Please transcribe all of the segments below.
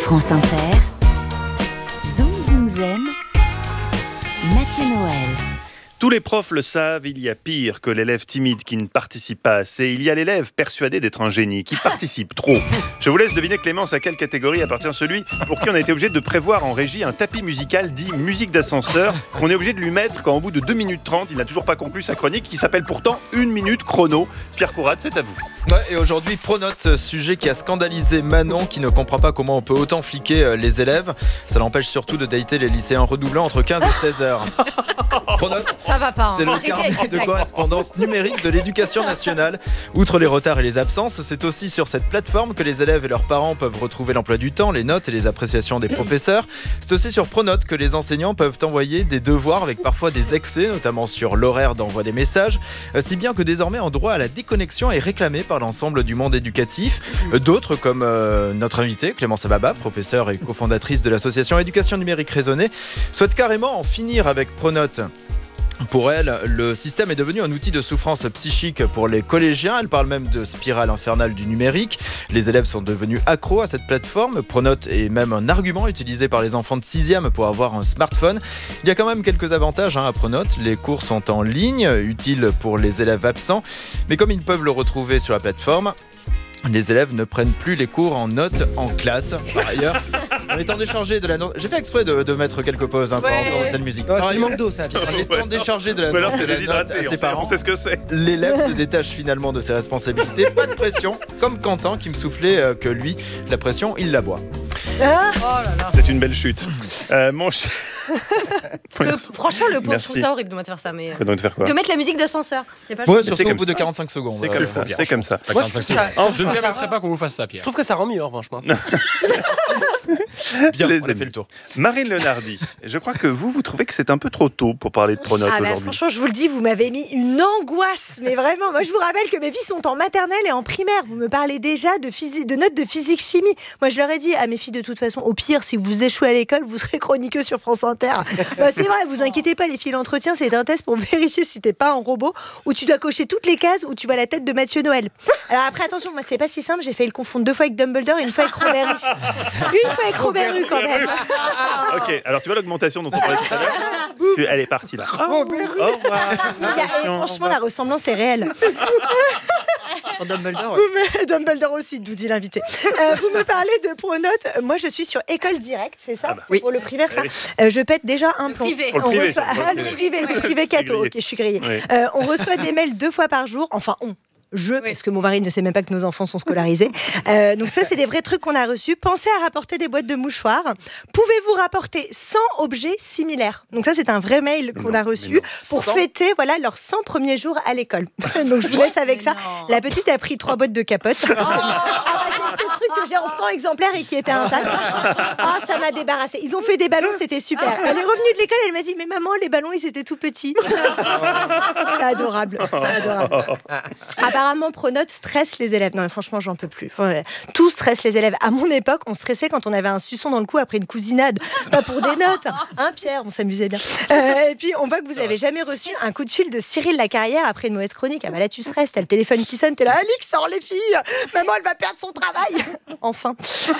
France Inter, Zoom Zoom Zen, Mathieu Noël. Tous les profs le savent, il y a pire que l'élève timide qui ne participe pas assez. Il y a l'élève persuadé d'être un génie, qui participe trop. Je vous laisse deviner, Clémence, à quelle catégorie appartient celui pour qui on a été obligé de prévoir en régie un tapis musical dit musique d'ascenseur, qu'on est obligé de lui mettre quand au bout de 2 minutes 30, il n'a toujours pas conclu sa chronique, qui s'appelle pourtant 1 minute chrono. Pierre Courade, c'est à vous. Ouais, et aujourd'hui, Pronote, sujet qui a scandalisé Manon, qui ne comprend pas comment on peut autant fliquer les élèves. Ça l'empêche surtout de dater les lycéens redoublants entre 15 et 16 heures. Pronote, ça va pas. c'est le carnet de correspondance numérique de l'éducation nationale. Outre les retards et les absences, c'est aussi sur cette plateforme que les élèves et leurs parents peuvent retrouver l'emploi du temps, les notes et les appréciations des professeurs. C'est aussi sur Pronote que les enseignants peuvent envoyer des devoirs avec parfois des excès, notamment sur l'horaire d'envoi des messages, si bien que désormais un droit à la déconnexion est réclamé par l'ensemble du monde éducatif. D'autres, comme notre invitée, Clémence Ababa, professeure et cofondatrice de l'association Éducation Numérique Raisonnée, souhaitent carrément en finir avec Pronote. Pour elle, le système est devenu un outil de souffrance psychique pour les collégiens. Elle parle même de spirale infernale du numérique. Les élèves sont devenus accros à cette plateforme. Pronote est même un argument utilisé par les enfants de 6e pour avoir un smartphone. Il y a quand même quelques avantages à Pronote. Les cours sont en ligne, utiles pour les élèves absents. Mais comme ils peuvent le retrouver sur la plateforme, les élèves ne prennent plus les cours en notes en classe. Par ailleurs, en étant déchargé de la note... J'ai fait exprès de mettre quelques pauses pour entendre cette musique. Par ailleurs, manque d'eau, ça. En étant déchargé de la note à ses parents, on sait ce que c'est. L'élève se détache finalement de ses responsabilités. Pas de pression, comme Quentin qui me soufflait que lui, la pression, il la boit. Oh là là. C'est une belle chute. Franchement, le pauvre, je trouve Merci. ça horrible de faire ça. Mais Donc, de faire quoi? de mettre la musique d'ascenseur. C'est pas Ouais, gentil. surtout au comme bout de ça. 45 secondes. C'est comme ça. C'est comme ça. Moi, je trouve ça- Je ne permettrai pas qu'on vous fasse ça, je Pierre. trouve que ça rend mieux, franchement. Bien, Les on a fait amis. le tour. Marine Leonardi, je crois que vous trouvez que c'est un peu trop tôt pour parler de Pronote aujourd'hui. Franchement, je vous le dis, vous m'avez mis une angoisse. Mais vraiment, moi, je vous rappelle que mes filles sont en maternelle et en primaire. Vous me parlez déjà de notes de physique-chimie. Moi, je leur ai dit à mes filles, de toute façon, au pire, si vous échouez à l'école, vous serez chroniqueuse sur France Inter. C'est vrai, vous inquiétez pas, les filles, l'entretien, c'est un test pour vérifier si t'es pas un robot, où tu dois cocher toutes les cases, où tu vois la tête de Mathieu Noël. Alors après, attention, moi, c'est pas si simple. J'ai fait le confondre 2 fois avec Dumbledore et 1 fois avec Robert Hue. Une fois avec Robert Hue, quand même. Ok, alors tu vois l'augmentation dont on parlait tout à l'heure. Elle est partie là. Au revoir. Franchement, la ressemblance est réelle. Sur Dumbledore, Dumbledore aussi, nous dit l'invité. Vous me parlez de Pronote. Moi, je suis sur École Directe, c'est ça? bah. C'est pour le primaire, ça. Oui. Je pète déjà un plomb. privé. Pour le On privé, reçoit... c'est pour le privé. le privé cato. Ok, je suis grillée. Oui. On reçoit des mails 2 fois par jour. Enfin, parce que mon mari ne sait même pas que nos enfants sont scolarisés. Donc ça, c'est des vrais trucs qu'on a reçus. Pensez à rapporter des boîtes de mouchoirs. Pouvez-vous rapporter 100 objets similaires? Donc ça, c'est un vrai mail qu'on a reçu pour 100. fêter leurs 100 premiers jours à l'école. Donc je vous laisse avec ça. La petite a pris 3 boîtes de capote. C'est ce truc que j'ai en 100 exemplaires et qui était intact. Ah, ça m'a débarrassé. Ils ont fait des ballons, c'était super. Elle est revenue de l'école, elle m'a dit, mais maman, les ballons, ils étaient tout petits. C'est adorable. Apparemment, Pronote stresse les élèves. Non, mais franchement, j'en peux plus. Tout stresse les élèves. À mon époque, on stressait quand on avait un suçon dans le cou après une cousinade. Pas pour des notes. Hein, Pierre, on s'amusait bien. Et puis, on voit que vous n'avez jamais reçu un coup de fil de Cyril Lacarrière après une mauvaise chronique. Ah bah là, tu stresses. T'as le téléphone qui sonne. T'es là, Alix, sors les filles. Maman, elle va perdre son travail. Enfin.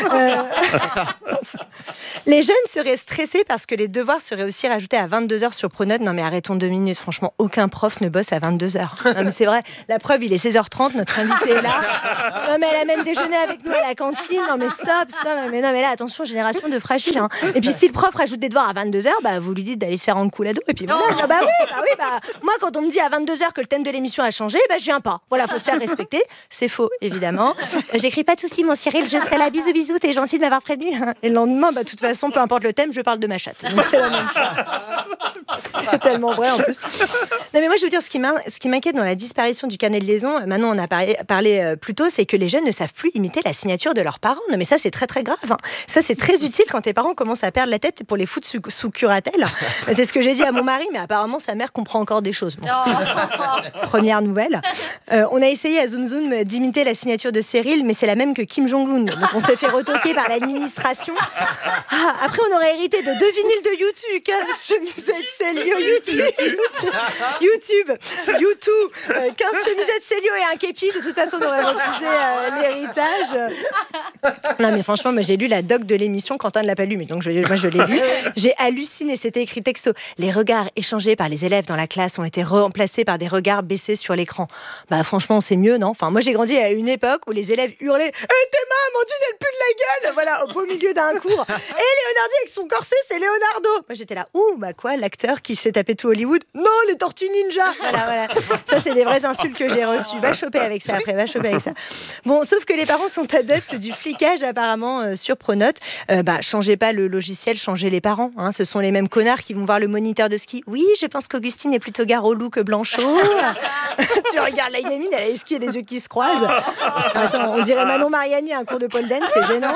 Les jeunes seraient stressés parce que les devoirs seraient aussi rajoutés à 22h sur Pronote. Non, mais arrêtons 2 minutes. Franchement, aucun prof ne bosse à 22h. Non, mais c'est vrai. La preuve, il est 16h30. Notre invitée est là. Non, mais elle a même déjeuné avec nous à la cantine. Non, mais stop. Non, mais là, attention, génération de fragiles. Hein. Et puis, si le prof rajoute des devoirs à 22h, bah, vous lui dites d'aller se faire un coulado. Et puis, voilà. Moi, quand on me dit à 22h que le thème de l'émission a changé, bah, je viens pas. Voilà, faut se faire respecter. C'est faux, évidemment. J'écris pas de soucis, mon Cyril. Je serai là. Bisous, bisous. T'es gentil de m'avoir prévenu. Et le lendemain, bah, de toute façon, peu importe le thème, je parle de ma chatte. Donc, c'est la même chose. C'est tellement vrai, en plus. Non, mais moi, je veux dire, ce qui m'inquiète dans la disparition du carnet de liaison, maintenant, on a parlé plus tôt, c'est que les jeunes ne savent plus imiter la signature de leurs parents. Non, mais ça, c'est très, très grave. Hein. Ça, c'est très utile quand tes parents commencent à perdre la tête pour les foutre sous curatelle. C'est ce que j'ai dit à mon mari, mais apparemment, sa mère comprend encore des choses. Bon. Première nouvelle. On a essayé à Zoom Zoom d'imiter la signature de Cyril, mais c'est la même que Kim Jong-un. Donc, on s'est fait retoquer par l'administration. Après, on aurait hérité de 2 vinyles de YouTube, 15 chemisettes Célio, YouTube, 15 chemisettes Célio et un képi. De toute façon, on aurait refusé l'héritage. Non, mais franchement, moi, j'ai lu la doc de l'émission. Quentin ne l'a pas lu, mais donc moi, je l'ai lu. J'ai halluciné. C'était écrit texto. Les regards échangés par les élèves dans la classe ont été remplacés par des regards baissés sur l'écran. Bah, franchement, c'est mieux, non? Enfin, moi, j'ai grandi à une époque où les élèves hurlaient Théma, Amandine, elle pue de la gueule! Voilà, au beau milieu d'un cours. Et Leonardi avec son corset, c'est Leonardo. Moi, j'étais là, quoi, l'acteur qui s'est tapé tout Hollywood? Non, les Tortues Ninja! Voilà. Ça, c'est des vraies insultes que j'ai reçues. Va choper avec ça après, Bon, sauf que les parents sont adeptes du flicage, apparemment, sur Pronote. Changez pas le logiciel, changez les parents. Hein. Ce sont les mêmes connards qui vont voir le moniteur de ski. Oui, je pense qu'Augustine est plutôt gare au loup que Blanchot. Tu regardes la gamine, elle a les skis et les yeux qui se croisent. Attends, on dirait Manon Mariani à un cours de pole dance, c'est gênant.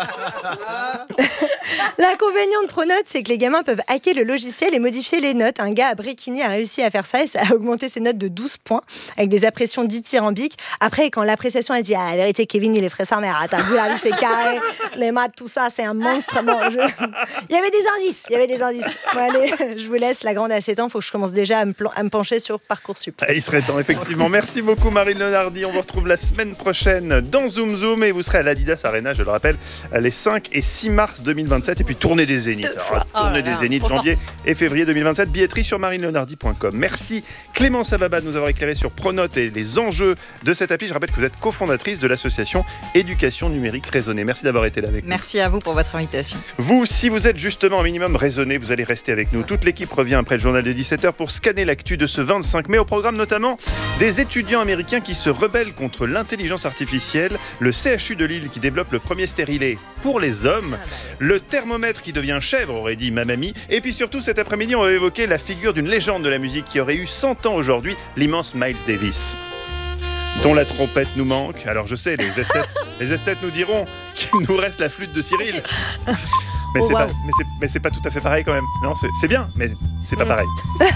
L'inconvénient de Pronote, c'est que les gamins peuvent hacker le logiciel et modifier les notes. Un gars à Bréquigny a réussi à faire ça et ça a augmenté ses notes de 12 points avec des appréciations dithyrambiques. Après, quand l'appréciation a dit la vérité, Kevin, il est frais sa mère. T'as vu, la vie, c'est carré, les maths, tout ça, c'est un monstre. Bon, il y avait des indices. Bon, allez, je vous laisse, la grande a 7 ans, il faut que je commence déjà à me pencher sur Parcoursup. Il serait temps, effectivement. Merci beaucoup, Marine Leonardi. On vous retrouve la semaine prochaine dans Zoom Zoom et vous serez à l'Adidas Arena, je le rappelle, les 5 et 6 mars 2027. Et puis, tournée des Zéniths. Tournée des Zéniths, janvier et février 2027. Billetterie sur marineleonardi.com. Merci Clémence Ababa de nous avoir éclairé sur Pronote et les enjeux de cette appli. Je rappelle que vous êtes cofondatrice de l'association Éducation Numérique Raisonnée. Merci d'avoir été là avec nous. Merci à vous pour votre invitation. Vous, si vous êtes justement un minimum raisonné, vous allez rester avec nous. Toute l'équipe revient après le journal de 17h pour scanner l'actu de ce 25 mai. Au programme notamment des étudiants américains qui se rebellent contre l'intelligence artificielle, le CHU de Lille qui développe le premier stérilet pour les hommes, le thermomètre qui devient chèvre, aurait dit ma mamie, et puis surtout cet après-midi on va évoquer la figure d'une légende de la musique qui aurait eu 100 ans aujourd'hui, l'immense Miles Davis, dont la trompette nous manque. Alors je sais, les esthètes nous diront qu'il nous reste la flûte de Cyril. Mais c'est pas tout à fait pareil quand même. Non, c'est bien, mais c'est pas pareil.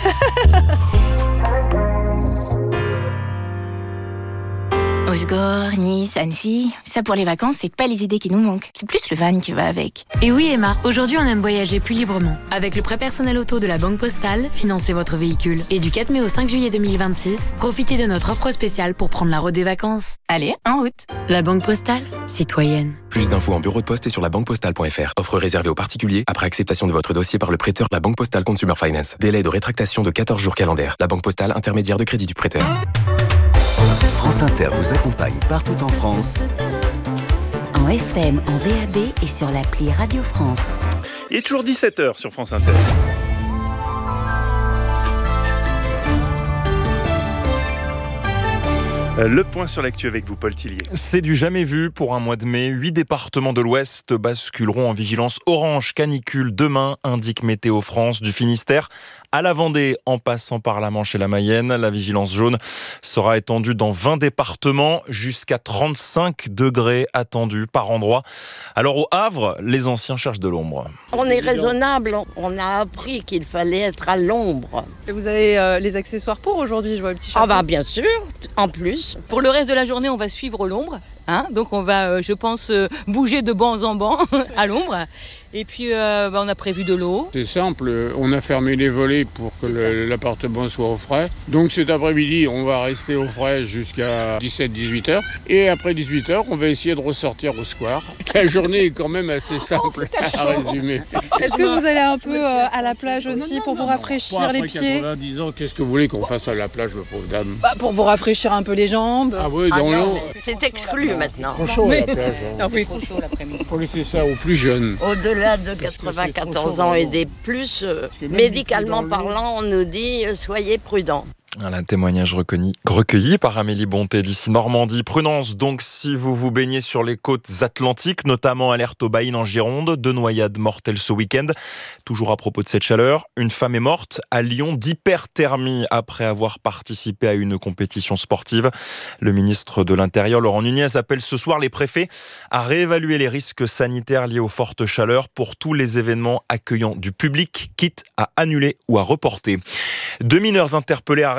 Osgore, Nice, Annecy, ça pour les vacances, c'est pas les idées qui nous manquent. C'est plus le van qui va avec. Et oui Emma, aujourd'hui on aime voyager plus librement. Avec le prêt personnel auto de la Banque Postale, financez votre véhicule. Et du 4 mai au 5 juillet 2026, profitez de notre offre spéciale pour prendre la route des vacances. Allez, en route. La Banque Postale, citoyenne. Plus d'infos en bureau de poste et sur labanquepostale.fr. Offre réservée aux particuliers après acceptation de votre dossier par le prêteur La Banque Postale Consumer Finance. Délai de rétractation de 14 jours calendaires. La Banque Postale, intermédiaire de crédit du prêteur. France Inter vous accompagne partout en France. En FM, en DAB et sur l'appli Radio France. Il est toujours 17h sur France Inter. Le point sur l'actu avec vous, Paul Tillier. C'est du jamais vu pour un mois de mai. 8 départements de l'Ouest basculeront en vigilance orange canicule demain, indique Météo France. Du Finistère à la Vendée, en passant par la Manche et la Mayenne. La vigilance jaune sera étendue dans 20 départements, jusqu'à 35 degrés attendus par endroit. Alors au Havre, les anciens cherchent de l'ombre. On est raisonnable, on a appris qu'il fallait être à l'ombre. Et vous avez les accessoires pour aujourd'hui, je vois le petit chapeau. Ah bah bien sûr, en plus. Pour le reste de la journée, on va suivre l'ombre. Donc on va, je pense, bouger de banc en banc à l'ombre. Et puis on a prévu de l'eau. C'est simple, on a fermé les volets pour que l'appartement soit au frais. Donc cet après-midi, on va rester au frais jusqu'à 17-18 heures. Et après 18 heures, on va essayer de ressortir au square. La journée est quand même assez simple à résumer. Est-ce que vous allez un peu à la plage aussi pour vous rafraîchir les pieds? 90 ans, qu'est-ce que vous voulez qu'on fasse à la plage, ma pauvre dame? Pour vous rafraîchir un peu les jambes. Ah oui, dans l'eau. C'est exclu maintenant. Trop chaud à la plage. Oui. Trop chaud l'après-midi. Faut laisser ça aux plus jeunes. Au-delà de 94 ans et des plus, médicalement parlant, on nous dit soyez prudents. Un témoignage recueilli par Amélie Bonté d'ici Normandie. Prudence donc si vous vous baignez sur les côtes atlantiques, notamment alerte aux baïnes en Gironde. 2 noyades mortelles ce week-end. Toujours à propos de cette chaleur, une femme est morte à Lyon d'hyperthermie après avoir participé à une compétition sportive. Le ministre de l'Intérieur, Laurent Nunez, appelle ce soir les préfets à réévaluer les risques sanitaires liés aux fortes chaleurs pour tous les événements accueillant du public, quitte à annuler ou à reporter. 2 mineurs interpellés à Rennes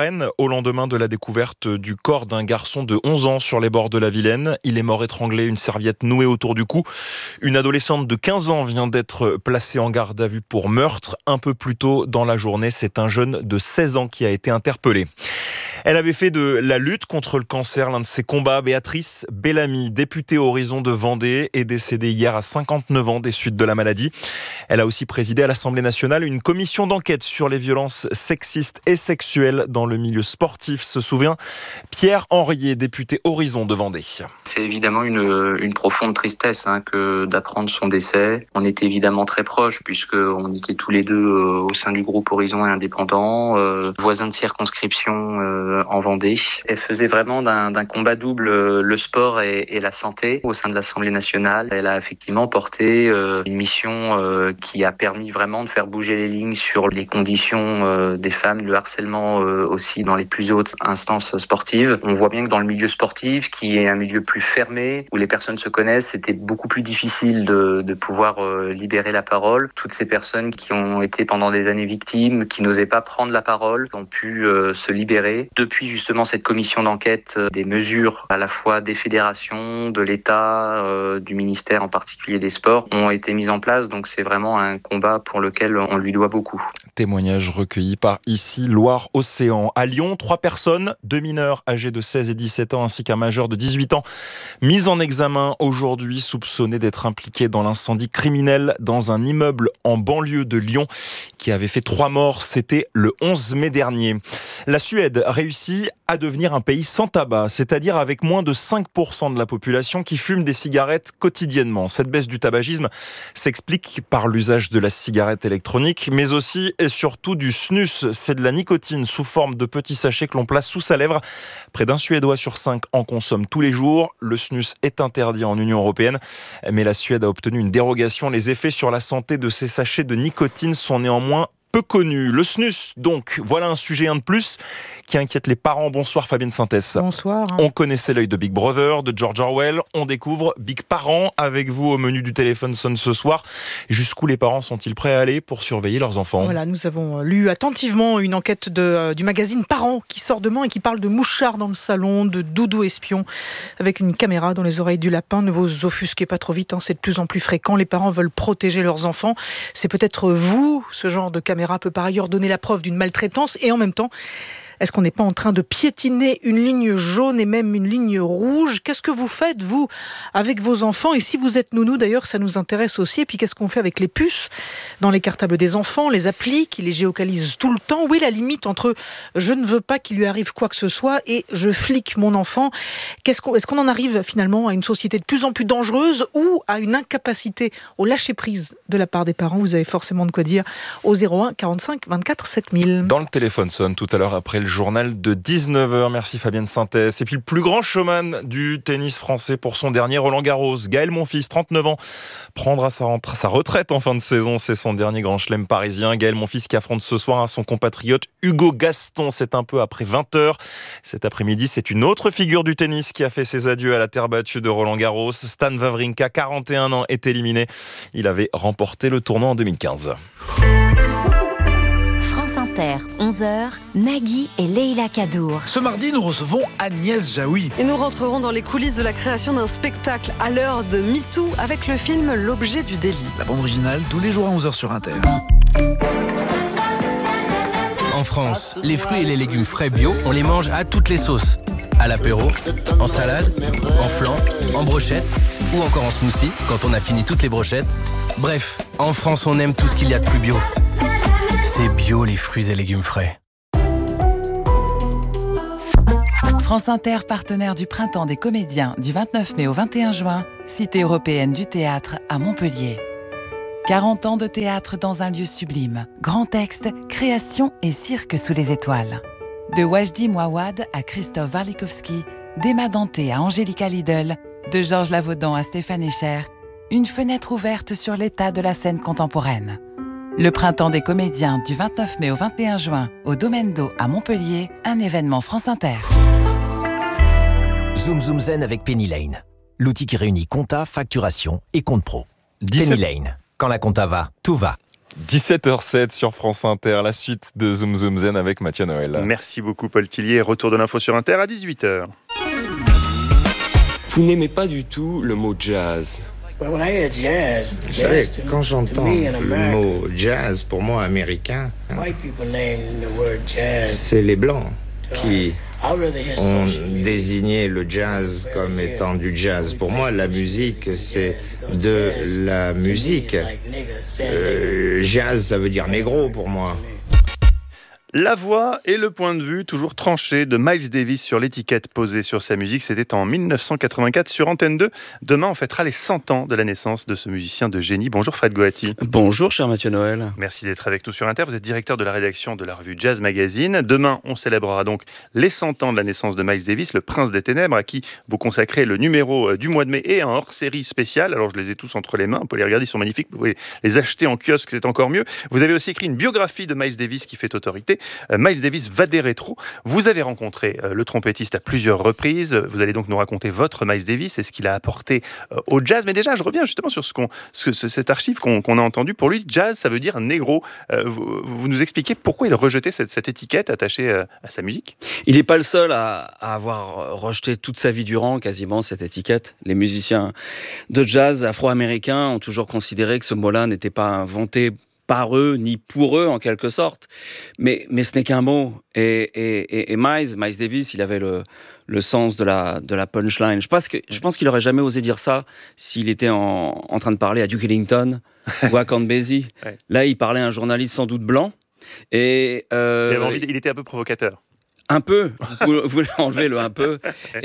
Rennes, au lendemain de la découverte du corps d'un garçon de 11 ans sur les bords de la Vilaine. Il est mort étranglé, une serviette nouée autour du cou. Une adolescente de 15 ans vient d'être placée en garde à vue pour meurtre. Un peu plus tôt dans la journée, c'est un jeune de 16 ans qui a été interpellé. Elle avait fait de la lutte contre le cancer l'un de ses combats. Béatrice Bellamy, députée Horizon de Vendée, est décédée hier à 59 ans des suites de la maladie. Elle a aussi présidé à l'Assemblée nationale une commission d'enquête sur les violences sexistes et sexuelles dans le milieu sportif, se souvient Pierre Henriet, député Horizon de Vendée. C'est évidemment une profonde tristesse que d'apprendre son décès. On était évidemment très proches puisqu'on était tous les deux au sein du groupe Horizon et Indépendants, voisins de circonscription en Vendée. Elle faisait vraiment d'un combat double le sport et la santé au sein de l'Assemblée nationale. Elle a effectivement porté une mission qui a permis vraiment de faire bouger les lignes sur les conditions des femmes, le harcèlement aussi dans les plus hautes instances sportives. On voit bien que dans le milieu sportif, qui est un milieu plus fermé, où les personnes se connaissent, c'était beaucoup plus difficile de pouvoir libérer la parole. Toutes ces personnes qui ont été pendant des années victimes, qui n'osaient pas prendre la parole, ont pu se libérer. Depuis justement cette commission d'enquête, des mesures à la fois des fédérations, de l'État, du ministère en particulier des Sports, ont été mises en place. Donc c'est vraiment un combat pour lequel on lui doit beaucoup. Témoignage recueilli par Ici Loire-Océan. À Lyon, 3 personnes, 2 mineurs âgés de 16 et 17 ans ainsi qu'un majeur de 18 ans, mis en examen aujourd'hui, soupçonnés d'être impliqués dans l'incendie criminel dans un immeuble en banlieue de Lyon qui avait fait 3 morts. C'était le 11 mai dernier. La Suède réussit à devenir un pays sans tabac, c'est-à-dire avec moins de 5% de la population qui fume des cigarettes quotidiennement. Cette baisse du tabagisme s'explique par l'usage de la cigarette électronique, mais aussi et surtout du snus. C'est de la nicotine sous forme de petits sachets que l'on place sous sa lèvre. Près d'un Suédois sur 5 en consomme tous les jours. Le snus est interdit en Union européenne, mais la Suède a obtenu une dérogation. Les effets sur la santé de ces sachets de nicotine sont néanmoins peu connu. Le snus, donc, voilà un sujet de plus qui inquiète les parents. Bonsoir Fabienne Synthès. Bonsoir. On connaissait l'œil de Big Brother, de George Orwell. On découvre Big Parents avec vous au menu du téléphone sonne ce soir. Jusqu'où les parents sont-ils prêts à aller pour surveiller leurs enfants ? Voilà, nous avons lu attentivement une enquête du magazine Parents qui sort demain et qui parle de mouchards dans le salon, de doudou espions avec une caméra dans les oreilles du lapin. Ne vous offusquez pas trop vite, c'est de plus en plus fréquent. Les parents veulent protéger leurs enfants. C'est peut-être vous, ce genre de caméra peut par ailleurs donner la preuve d'une maltraitance et en même temps, est-ce qu'on n'est pas en train de piétiner une ligne jaune et même une ligne rouge ? Qu'est-ce que vous faites, vous, avec vos enfants ? Et si vous êtes nounou, d'ailleurs, ça nous intéresse aussi. Et puis, qu'est-ce qu'on fait avec les puces dans les cartables des enfants, les applis qui les géocalisent tout le temps ? Où est la limite entre « je ne veux pas qu'il lui arrive quoi que ce soit » et « je flique mon enfant » ? Est-ce qu'on en arrive finalement à une société de plus en plus dangereuse ou à une incapacité au lâcher-prise de la part des parents ? Vous avez forcément de quoi dire au 01 45 24 7000. Dans le téléphone sonne tout à l'heure après le journal de 19h. Merci Fabienne Synthès. Et puis le plus grand showman du tennis français pour son dernier Roland Garros, Gaël Monfils, 39 ans, prendra sa retraite en fin de saison. C'est son dernier grand chelem parisien. Gaël Monfils qui affronte ce soir son compatriote Hugo Gaston. C'est un peu après 20h. Cet après-midi, c'est une autre figure du tennis qui a fait ses adieux à la terre battue de Roland Garros. Stan Wawrinka, 41 ans, est éliminé. Il avait remporté le tournoi en 2015. 11h, Nagui et Leïla Kadour. Ce mardi, nous recevons Agnès Jaoui. Et nous rentrerons dans les coulisses de la création d'un spectacle à l'heure de MeToo avec le film L'objet du délit. La bande originale, tous les jours à 11h sur Inter. En France, les fruits et les légumes frais bio, on les mange à toutes les sauces. À l'apéro, en salade, en flan, en brochette ou encore en smoothie quand on a fini toutes les brochettes. Bref, en France, on aime tout ce qu'il y a de plus bio. C'est bio les fruits et légumes frais. France Inter, partenaire du Printemps des comédiens du 29 mai au 21 juin, Cité européenne du théâtre à Montpellier. 40 ans de théâtre dans un lieu sublime. Grand texte, création et cirque sous les étoiles. De Wajdi Mouawad à Christophe Warlikowski, d'Emma Danté à Angélica Lidl, de Georges Lavaudan à Stéphane Echer, une fenêtre ouverte sur l'état de la scène contemporaine. Le Printemps des comédiens du 29 mai au 21 juin au Domaine d'Eau à Montpellier, un événement France Inter. Zoom Zoom Zen avec Penny Lane. L'outil qui réunit compta, facturation et compte pro. Penny Lane. Quand la compta va, tout va. 17h07 sur France Inter, la suite de Zoom Zoom Zen avec Mathieu Noël. Merci beaucoup Paul Tillier. Retour de l'info sur Inter à 18h. Vous n'aimez pas du tout le mot jazz? Vous savez, quand j'entends le mot jazz, pour moi, américain, c'est les Blancs qui ont désigné le jazz comme étant du jazz. Pour moi, la musique, c'est de la musique. Jazz, ça veut dire négro pour moi. La voix et le point de vue toujours tranché de Miles Davis sur l'étiquette posée sur sa musique. C'était en 1984 sur Antenne 2. Demain, on fêtera les 100 ans de la naissance de ce musicien de génie. Bonjour Fred Goati. Bonjour cher Mathieu Noël. Merci d'être avec nous sur Inter. Vous êtes directeur de la rédaction de la revue Jazz Magazine. Demain, on célébrera donc les 100 ans de la naissance de Miles Davis, le prince des ténèbres, à qui vous consacrez le numéro du mois de mai et un hors-série spécial. Alors je les ai tous entre les mains, on peut les regarder, ils sont magnifiques. Vous pouvez les acheter en kiosque, c'est encore mieux. Vous avez aussi écrit une biographie de Miles Davis qui fait autorité. Miles Davis va des rétros. Vous avez rencontré le trompettiste à plusieurs reprises. Vous allez donc nous raconter votre Miles Davis et ce qu'il a apporté au jazz. Mais déjà, je reviens justement sur cette archive qu'on a entendue. Pour lui, jazz, ça veut dire négro. Vous nous expliquez pourquoi il rejetait cette étiquette attachée à sa musique? Il n'est pas le seul à avoir rejeté toute sa vie durant quasiment cette étiquette. Les musiciens de jazz afro-américains ont toujours considéré que ce mot-là n'était pas inventé par eux, ni pour eux en quelque sorte, mais ce n'est qu'un mot. Et Miles Davis, il avait le sens de la punchline. Je pense qu'il aurait jamais osé dire ça s'il était en train de parler à Duke Ellington ou à Count Basie. Ouais. Là, il parlait à un journaliste sans doute blanc. Et il était un peu provocateur. Un peu, vous voulez enlever le un peu.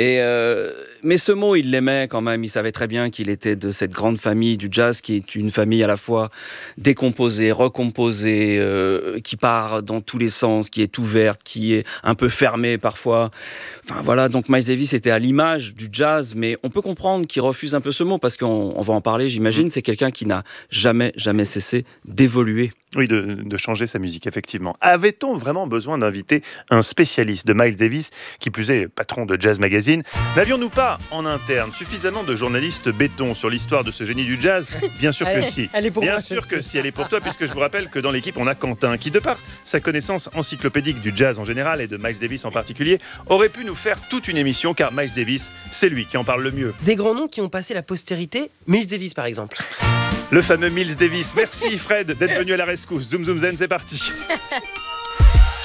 Mais ce mot, il l'aimait quand même. Il savait très bien qu'il était de cette grande famille du jazz, qui est une famille à la fois décomposée, recomposée, qui part dans tous les sens, qui est ouverte, qui est un peu fermée parfois. Enfin voilà, donc Miles Davis était à l'image du jazz, mais on peut comprendre qu'il refuse un peu ce mot, parce qu'on va en parler, j'imagine. C'est quelqu'un qui n'a jamais cessé d'évoluer. Oui, de changer sa musique, effectivement. Avait-on vraiment besoin d'inviter un spécialiste de Miles Davis, qui plus est patron de Jazz Magazine? N'avions-nous pas, en interne, suffisamment de journalistes béton sur l'histoire de ce génie du jazz? Bien sûr que si. Bien sûr que si, elle est pour toi, puisque je vous rappelle que dans l'équipe, on a Quentin, qui, de par sa connaissance encyclopédique du jazz en général, et de Miles Davis en particulier, aurait pu nous faire toute une émission, car Miles Davis, c'est lui qui en parle le mieux. Des grands noms qui ont passé la postérité, Miles Davis par exemple. Le fameux Miles Davis. Merci Fred d'être venu à la rescousse. Zoom Zoom Zen, c'est parti.